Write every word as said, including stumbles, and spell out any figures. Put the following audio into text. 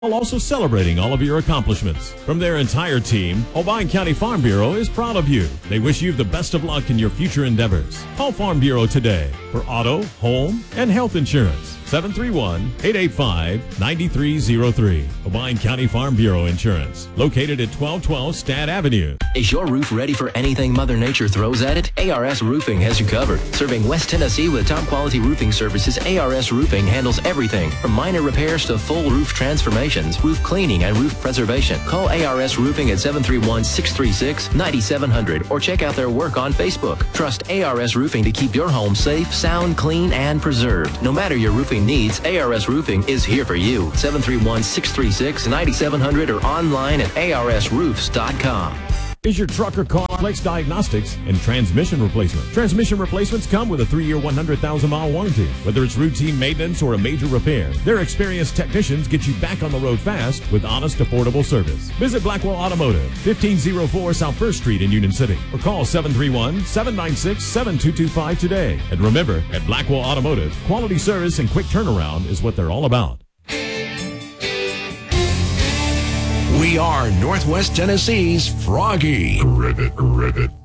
while also celebrating all of your accomplishments. From their entire team, Obion County Farm Bureau is proud of you. They wish you the best of luck in your future endeavors. Call Farm Bureau today for auto, home, and health insurance. seven three one, eight eight five, nine three zero three. Obion County Farm Bureau Insurance, located at twelve twelve Stad Avenue. Is your roof ready for anything Mother Nature throws at it? A R S Roofing has you covered. Serving West Tennessee with top quality roofing services, A R S Roofing handles everything from minor repairs to full roof transformations, roof cleaning, and roof preservation. Call A R S Roofing at seven three one, six three six, nine seven zero zero or check out their work on Facebook. Trust A R S Roofing to keep your home safe, sound, clean, and preserved. No matter your roofing needs, A R S Roofing is here for you. seven three one, six three six, nine seven zero zero or online at A R S roofs dot com. Is your truck or car complex diagnostics and transmission replacement? Transmission replacements come with a three-year, one hundred thousand mile warranty. Whether it's routine maintenance or a major repair, their experienced technicians get you back on the road fast with honest, affordable service. Visit Blackwell Automotive, fifteen oh four South First Street in Union City, or call seven three one, seven nine six, seven two two five today. And remember, at Blackwell Automotive, quality service and quick turnaround is what they're all about. We are Northwest Tennessee's Froggy. Ribbit, ribbit.